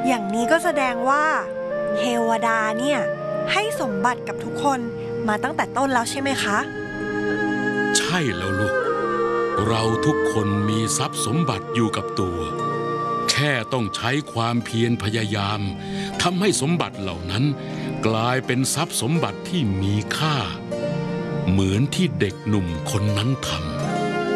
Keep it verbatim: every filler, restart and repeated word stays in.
อย่างนี้ก็แสดงว่าเทวดาเนี่ยให้สมบัติกับทุกคนมาตั้งแต่ต้นแล้วใช่ไหมคะใช่แล้วลูกเราทุกคนมีทรัพย์สมบัติอยู่กับตัวแค่ต้องใช้ความเพียรพยายามทำให้สมบัติเหล่านั้นกลายเป็นทรัพย์สมบัติที่มีค่าเหมือนที่เด็กหนุ่มคนนั้นทำ